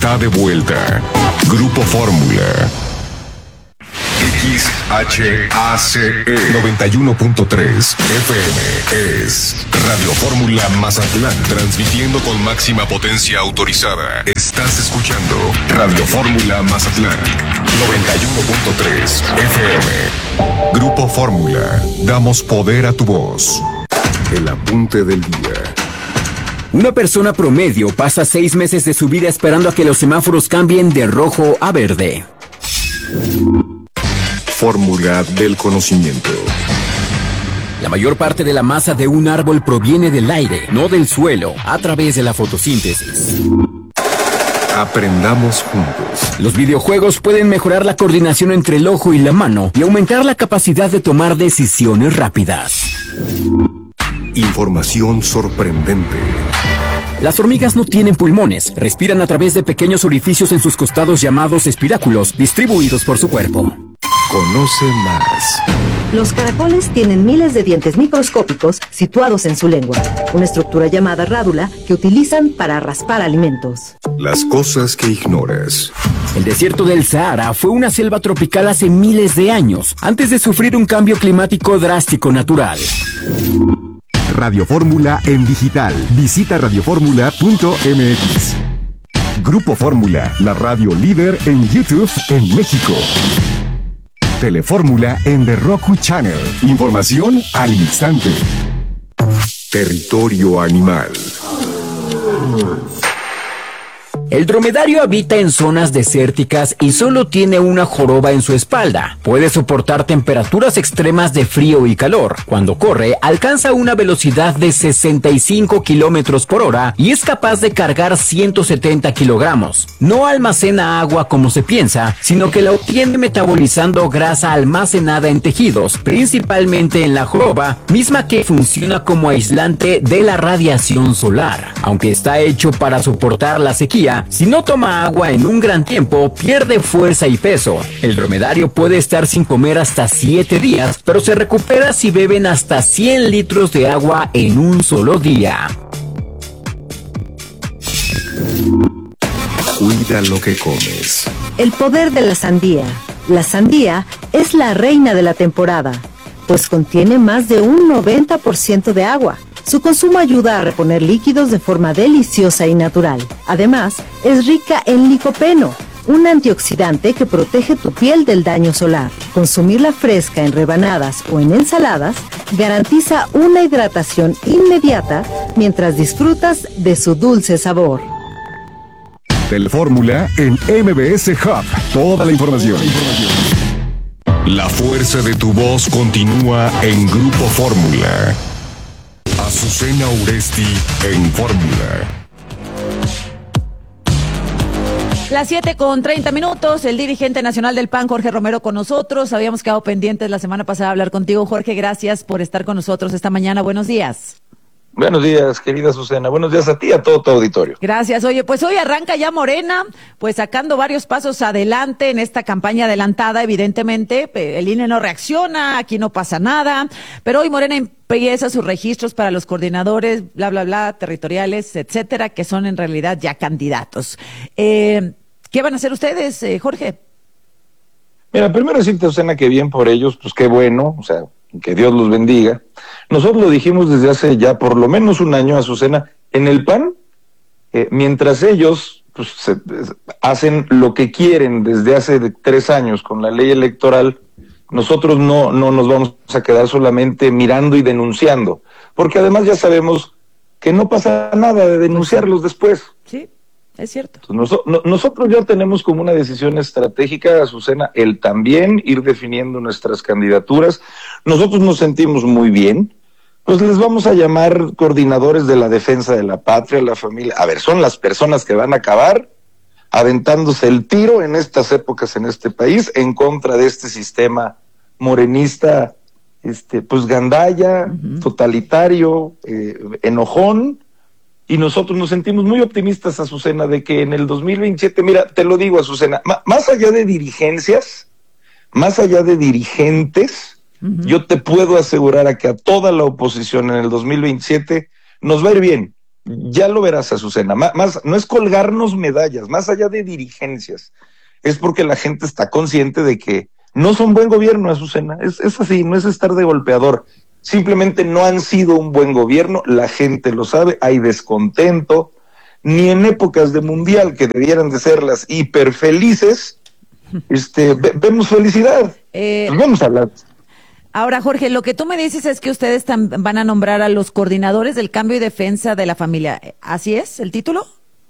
está de vuelta. Grupo Fórmula. XHACE 91.3 FM es Radio Fórmula Mazatlán, transmitiendo con máxima potencia autorizada. Estás escuchando Radio Fórmula Mazatlán 91.3 FM. Grupo Fórmula, damos poder a tu voz. El apunte del día. Una persona promedio pasa 6 meses de su vida esperando a que los semáforos cambien de rojo a verde. Fórmula del conocimiento. La mayor parte de la masa de un árbol proviene del aire, no del suelo, a través de la fotosíntesis. Aprendamos juntos. Los videojuegos pueden mejorar la coordinación entre el ojo y la mano y aumentar la capacidad de tomar decisiones rápidas. Información sorprendente. Las hormigas no tienen pulmones, respiran a través de pequeños orificios en sus costados llamados espiráculos, distribuidos por su cuerpo. Conoce más. Los caracoles tienen miles de dientes microscópicos situados en su lengua, una estructura llamada rádula que utilizan para raspar alimentos. Las cosas que ignoras. El desierto del Sahara fue una selva tropical hace miles de años, antes de sufrir un cambio climático drástico natural. Radio Fórmula en digital. Visita radioformula.mx. Grupo Fórmula, la radio líder en YouTube en México. Telefórmula en The Roku Channel. Información al instante. Territorio animal. El dromedario habita en zonas desérticas y solo tiene una joroba en su espalda. Puede soportar temperaturas extremas de frío y calor. Cuando corre, alcanza una velocidad de 65 kilómetros por hora y es capaz de cargar 170 kilogramos. No almacena agua como se piensa, sino que la obtiene metabolizando grasa almacenada en tejidos, principalmente en la joroba, misma que funciona como aislante de la radiación solar. Aunque está hecho para soportar la sequía, si no toma agua en un gran tiempo, pierde fuerza y peso. El dromedario puede estar sin comer hasta 7 días, pero se recupera si beben hasta 100 litros de agua en un solo día. Cuida lo que comes. El poder de la sandía. La sandía es la reina de la temporada, pues contiene más de un 90% de agua. Su consumo ayuda a reponer líquidos de forma deliciosa y natural. Además, es rica en licopeno, un antioxidante que protege tu piel del daño solar. Consumirla fresca en rebanadas o en ensaladas garantiza una hidratación inmediata mientras disfrutas de su dulce sabor. Telefórmula en MBS Hub. Toda la información. La fuerza de tu voz continúa en Grupo Fórmula. Azucena Uresti en Fórmula. Las 7:30. El dirigente nacional del PAN, Jorge Romero, con nosotros. Habíamos quedado pendientes la semana pasada de hablar contigo. Jorge, gracias por estar con nosotros esta mañana. Buenos días. Buenos días, querida Azucena. Buenos días a ti y a todo tu auditorio. Gracias. Oye, pues hoy arranca ya Morena, pues sacando varios pasos adelante en esta campaña adelantada. Evidentemente, el INE no reacciona, aquí no pasa nada, pero hoy Morena empieza sus registros para los coordinadores, bla, bla, bla, territoriales, etcétera, que son en realidad ya candidatos. ¿Qué van a hacer ustedes, Jorge? Mira, primero decirte, Azucena, que bien por ellos, pues qué bueno, o sea, que Dios los bendiga. Nosotros lo dijimos desde hace ya por lo menos un año, Azucena, en el PAN, mientras ellos pues, hacen lo que quieren desde hace 3 años con la ley electoral, nosotros no nos vamos a quedar solamente mirando y denunciando, porque además ya sabemos que no pasa nada de denunciarlos después. Sí. Es cierto. Nosotros ya tenemos como una decisión estratégica, Azucena, el también ir definiendo nuestras candidaturas. Nosotros nos sentimos muy bien, pues les vamos a llamar coordinadores de la defensa de la patria, la familia. A ver, son las personas que van a acabar aventándose el tiro en estas épocas en este país en contra de este sistema morenista, pues gandalla, totalitario, enojón. Y nosotros nos sentimos muy optimistas, Azucena, de que en el 2027, mira, te lo digo, Azucena, más allá de dirigencias, más allá de dirigentes, yo te puedo asegurar a que a toda la oposición en el 2027 nos va a ir bien. ya lo verás, Azucena, más no es colgarnos medallas, más allá de dirigencias, es porque la gente está consciente de que no son buen gobierno, Azucena, es así, no es estar de golpeador, simplemente no han sido un buen gobierno, la gente lo sabe, hay descontento, ni en épocas de mundial que debieran de ser las hiper felices, vemos felicidad, pues vamos a hablar. Ahora, Jorge, lo que tú me dices es que ustedes van a nombrar a los coordinadores del cambio y defensa de la familia. ¿Así es el título?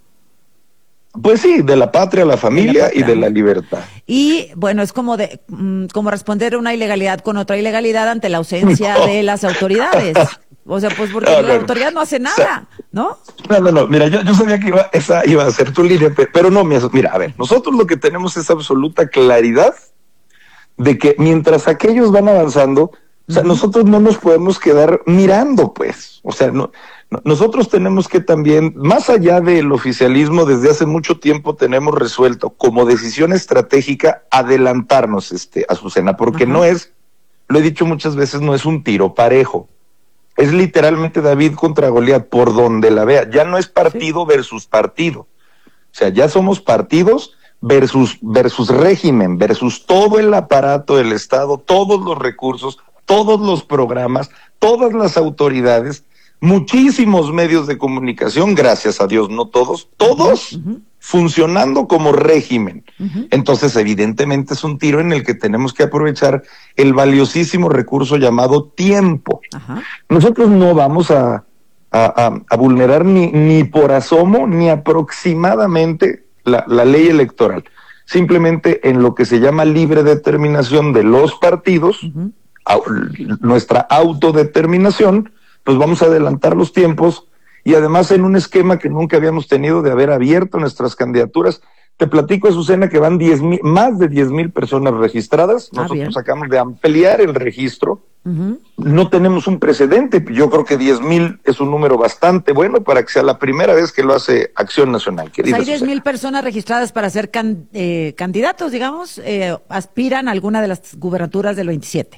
Pues sí, de la patria, la familia y de la libertad. Y bueno, es como como responder una ilegalidad con otra ilegalidad ante la ausencia de las autoridades. O sea, pues porque la autoridad no hace nada, ¿no? No, mira, yo sabía que esa iba a ser tu línea, pero no, mira, a ver, nosotros lo que tenemos es absoluta claridad de que mientras aquellos van avanzando, o sea, nosotros no nos podemos quedar mirando, pues, o sea, nosotros tenemos que también, más allá del oficialismo, desde hace mucho tiempo tenemos resuelto como decisión estratégica adelantarnos, Azucena, porque no es, lo he dicho muchas veces, no es un tiro parejo, es literalmente David contra Goliat, por donde la vea, ya no es partido versus partido, o sea, ya somos partidos versus régimen, versus todo el aparato del Estado, todos los recursos, todos los programas, todas las autoridades, muchísimos medios de comunicación, gracias a Dios, no todos, funcionando como régimen. Entonces, evidentemente es un tiro en el que tenemos que aprovechar el valiosísimo recurso llamado tiempo. Nosotros no vamos a vulnerar ni por asomo, ni aproximadamente la ley electoral, simplemente en lo que se llama libre determinación de los partidos, nuestra autodeterminación, pues vamos a adelantar los tiempos y además en un esquema que nunca habíamos tenido de haber abierto nuestras candidaturas. Te platico, Azucena, que van más de 10,000 personas registradas. Nosotros acabamos de ampliar el registro. No tenemos un precedente. Yo creo que 10,000 es un número bastante bueno para que sea la primera vez que lo hace Acción Nacional. Pues hay 10,000 personas registradas para ser candidatos, digamos, aspiran a alguna de las gubernaturas del 27.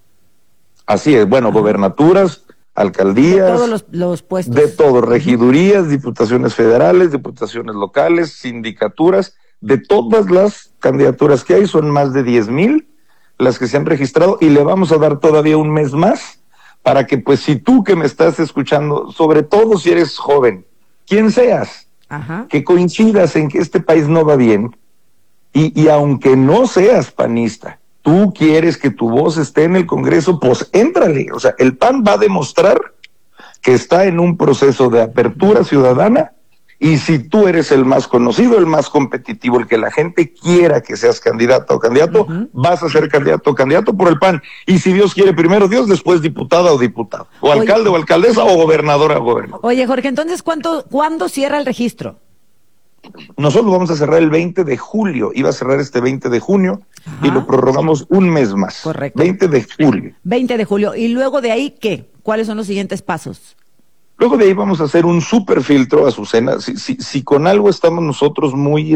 Así es, bueno, gobernaturas, alcaldías, de todos los puestos. De todo, regidurías, diputaciones federales, diputaciones locales, sindicaturas, de todas las candidaturas que hay, son más de 10,000 las que se han registrado y le vamos a dar todavía un mes más para que, pues, si tú que me estás escuchando, sobre todo si eres joven, quien seas, que coincidas en que este país no va bien y aunque no seas panista, tú quieres que tu voz esté en el Congreso, pues éntrale. O sea, el PAN va a demostrar que está en un proceso de apertura ciudadana y si tú eres el más conocido, el más competitivo, el que la gente quiera que seas candidata o candidato, vas a ser candidato o candidato por el PAN. Y si Dios quiere, primero Dios, después diputada o diputado, o alcalde o alcaldesa o gobernadora o gobernador. Oye, Jorge, entonces, ¿cuándo cierra el registro? Nosotros vamos a cerrar el 20 de julio, iba a cerrar este 20 de junio y lo prorrogamos un mes más. Correcto. 20 de julio. 20 de julio. ¿Y luego de ahí qué? ¿Cuáles son los siguientes pasos? Luego de ahí vamos a hacer un super filtro, Azucena. Si con algo estamos nosotros muy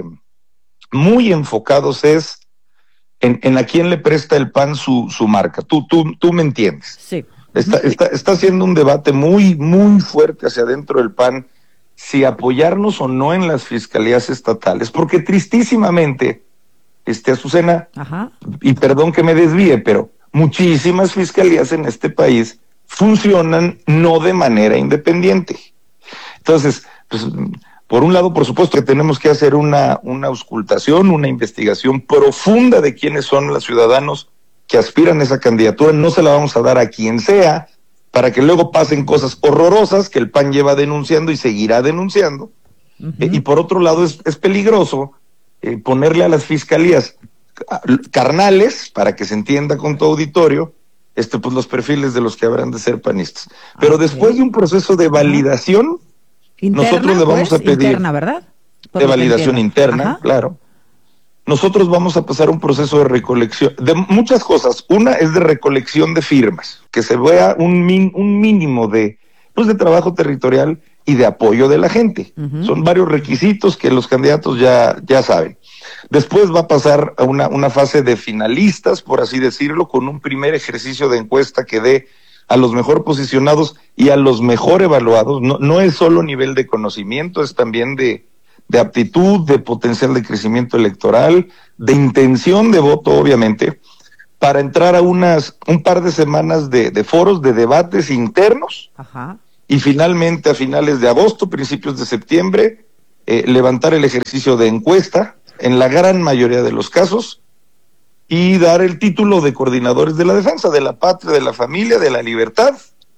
enfocados es en a quién le presta el PAN su marca. Tú me entiendes. Sí. Está haciendo un debate muy, muy fuerte hacia adentro del PAN si apoyarnos o no en las fiscalías estatales, porque tristísimamente, Azucena, y perdón que me desvíe, pero muchísimas fiscalías en este país funcionan no de manera independiente. Entonces, pues, por un lado, por supuesto que tenemos que hacer una auscultación, una investigación profunda de quiénes son los ciudadanos que aspiran a esa candidatura. No se la vamos a dar a quien sea, para que luego pasen cosas horrorosas que el PAN lleva denunciando y seguirá denunciando. Y por otro lado es peligroso ponerle a las fiscalías carnales, para que se entienda con tu auditorio, pues los perfiles de los que habrán de ser panistas. Pero después de un proceso de validación, interna, nosotros le vamos a pedir... Interna, ¿verdad? De validación interna, claro. Nosotros vamos a pasar un proceso de recolección, de muchas cosas. Una es de recolección de firmas, que se vea un mínimo de trabajo territorial y de apoyo de la gente. Son varios requisitos que los candidatos ya saben. Después va a pasar a una fase de finalistas, por así decirlo, con un primer ejercicio de encuesta que dé a los mejor posicionados y a los mejor evaluados. No es solo nivel de conocimiento, es también de aptitud, de potencial de crecimiento electoral, de intención de voto, obviamente, para entrar a un par de semanas de foros, de debates internos. Ajá. Y finalmente a finales de agosto, principios de septiembre, levantar el ejercicio de encuesta en la gran mayoría de los casos y dar el título de coordinadores de la defensa, de la patria, de la familia, de la libertad.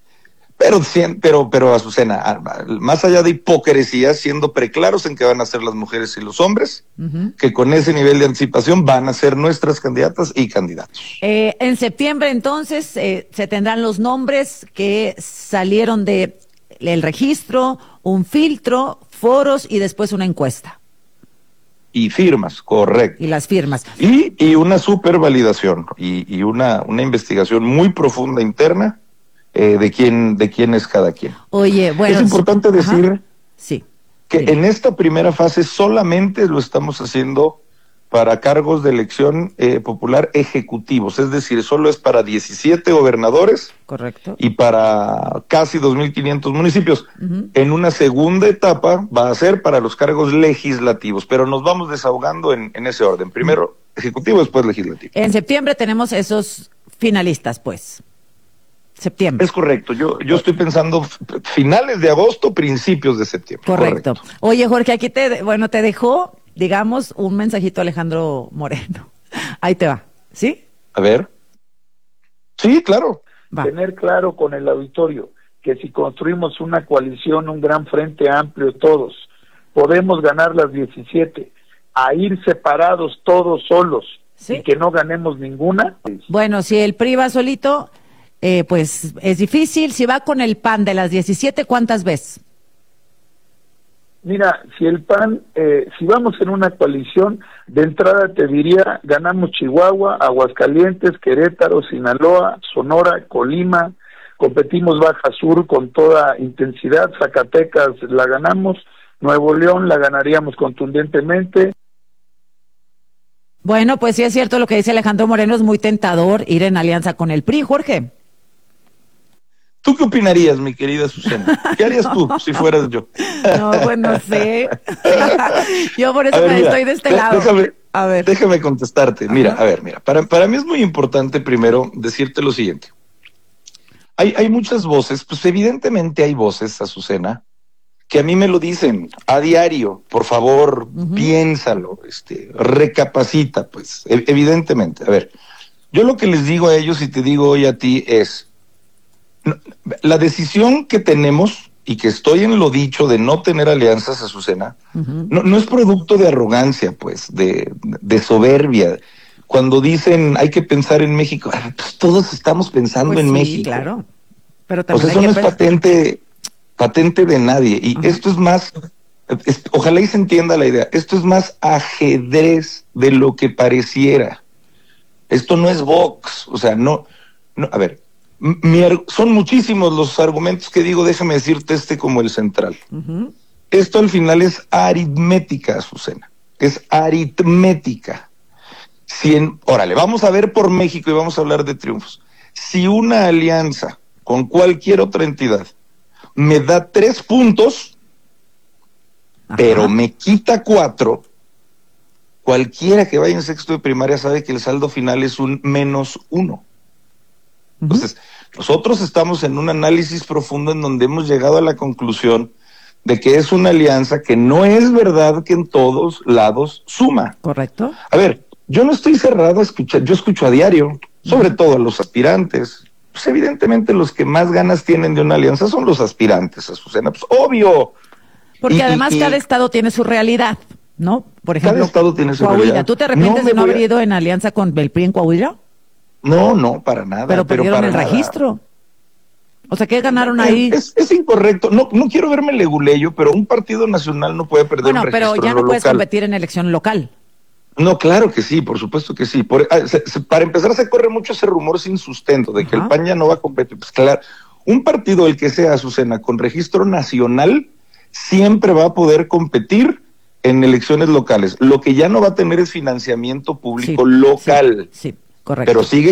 Pero Azucena, más allá de hipocresía, siendo preclaros en que van a ser las mujeres y los hombres, que con ese nivel de anticipación van a ser nuestras candidatas y candidatos. En septiembre, entonces, se tendrán los nombres que salieron del registro, un filtro, foros y después una encuesta. Y firmas, correcto. Y las firmas. Y una supervalidación y una investigación muy profunda interna de quién es cada quien. Oye, bueno. Es importante decir sí, que en esta primera fase solamente lo estamos haciendo para cargos de elección popular ejecutivos, es decir, solo es para 17 gobernadores. Correcto. Y para casi 2.500 municipios. En una segunda etapa va a ser para los cargos legislativos, pero nos vamos desahogando en ese orden. Primero ejecutivo, después legislativo. En septiembre tenemos esos finalistas, pues. Septiembre. Es correcto. Yo estoy pensando finales de agosto, principios de septiembre. Correcto. Oye, Jorge, aquí te dejó, digamos, un mensajito Alejandro Moreno. Ahí te va, ¿sí? A ver. Sí, claro. Va. Tener claro con el auditorio que si construimos una coalición, un gran frente amplio todos, podemos ganar las 17, a ir separados todos solos, ¿sí? Y que no ganemos ninguna. Bueno, si el PRI va solito, pues es difícil. Si va con el PAN de las 17, ¿cuántas ves? Mira, si el PAN, si vamos en una coalición, de entrada te diría, ganamos Chihuahua, Aguascalientes, Querétaro, Sinaloa, Sonora, Colima, competimos Baja Sur con toda intensidad, Zacatecas la ganamos, Nuevo León la ganaríamos contundentemente. Bueno, pues sí es cierto lo que dice Alejandro Moreno, es muy tentador ir en alianza con el PRI, Jorge. ¿Tú qué opinarías, mi querida Susana? ¿Qué harías tú si fueras yo? No, pues no sé. Yo por eso Mira, estoy de este lado. Déjame contestarte. Ajá. Mira, para mí es muy importante primero decirte lo siguiente. Hay muchas voces, pues evidentemente hay voces, Azucena, que a mí me lo dicen a diario. Por favor, piénsalo, recapacita, pues, evidentemente. A ver, yo lo que les digo a ellos y te digo hoy a ti es, la decisión que tenemos y que estoy en lo dicho de no tener alianzas, Azucena, no es producto de arrogancia, pues, de soberbia. Cuando dicen hay que pensar en México, pues todos estamos pensando Pues en sí, México. Claro. Pero O también sea, eso no es patente de nadie. Y esto es más, ojalá y se entienda la idea, esto es más ajedrez de lo que pareciera. Esto no es box, o sea, no, a ver, son muchísimos los argumentos que digo, déjame decirte como el central. Esto al final es aritmética, Azucena, es aritmética. Órale, vamos a ver por México y vamos a hablar de triunfos. Si una alianza con cualquier otra entidad me da 3 puntos, pero me quita 4, cualquiera que vaya en sexto de primaria sabe que el saldo final es un -1. Entonces, nosotros estamos en un análisis profundo en donde hemos llegado a la conclusión de que es una alianza que no es verdad que en todos lados suma. Correcto. A ver, yo no estoy cerrado a escuchar, yo escucho a diario, sobre todo a los aspirantes. Pues evidentemente los que más ganas tienen de una alianza son los aspirantes, Azucena, pues obvio. Porque además cada estado tiene su realidad, ¿no? Por ejemplo, cada estado tiene su Coahuila. realidad. ¿Tú te arrepientes de no haber ido en alianza con el PRI en Coahuila? No, para nada. Pero perdieron el registro. O sea, ¿qué ganaron ahí? Es incorrecto. No quiero verme leguleyo, pero un partido nacional no puede perder un registro. Pero ya no puedes competir en elección local. No, claro que sí, por supuesto que sí. Para empezar, se corre mucho ese rumor sin sustento de que el PAN ya no va a competir. Pues claro, un partido, el que sea, Azucena, con registro nacional, siempre va a poder competir en elecciones locales. Lo que ya no va a tener es financiamiento público local. Sí, correcto. Pero sigue